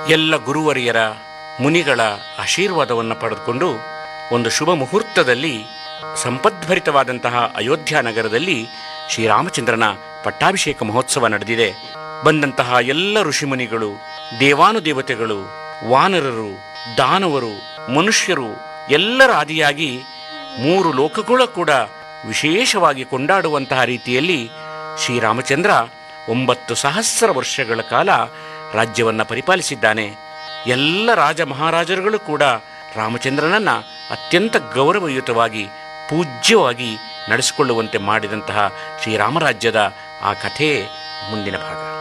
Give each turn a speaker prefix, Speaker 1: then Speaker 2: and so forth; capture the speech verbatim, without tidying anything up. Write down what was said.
Speaker 1: ಎಲ್ಲ ಗುರುವರಿಯರ ಮುನಿಗಳ ಆಶೀರ್ವಾದವನ್ನು ಪಡೆದುಕೊಂಡು ಒಂದು ಶುಭ ಮುಹೂರ್ತದಲ್ಲಿ ಸಂಪದ್ಭರಿತವಾದಂತಹ ಅಯೋಧ್ಯ ನಗರದಲ್ಲಿ ಶ್ರೀರಾಮಚಂದ್ರನ ಪಟ್ಟಾಭಿಷೇಕ ಮಹೋತ್ಸವ ನಡೆದಿದೆ. ಬಂದಂತಹ ಎಲ್ಲ ಋಷಿಮುನಿಗಳು, ದೇವಾನುದೇವತೆಗಳು, ವಾನರರು, ದಾನವರು, ಮನುಷ್ಯರು ಎಲ್ಲರ ಆದಿಯಾಗಿ ಮೂರು ಲೋಕಗಳು ಕೂಡ ವಿಶೇಷವಾಗಿ ಕೊಂಡಾಡುವಂತಹ ರೀತಿಯಲ್ಲಿ ಶ್ರೀರಾಮಚಂದ್ರ ಒಂಬತ್ತು ಸಹಸ್ರ ವರ್ಷಗಳ ಕಾಲ ರಾಜ್ಯವನ್ನು ಪರಿಪಾಲಿಸಿದ್ದಾನೆ. ಎಲ್ಲ ರಾಜ ಮಹಾರಾಜರುಗಳು ಕೂಡ ರಾಮಚಂದ್ರನನ್ನು ಅತ್ಯಂತ ಗೌರವಯುತವಾಗಿ ಪೂಜ್ಯವಾಗಿ ನಡೆಸಿಕೊಳ್ಳುವಂತೆ ಮಾಡಿದಂತಹ ಶ್ರೀರಾಮರಾಜ್ಯದ ಆ ಕಥೆ ಮುಂದಿನ ಭಾಗ.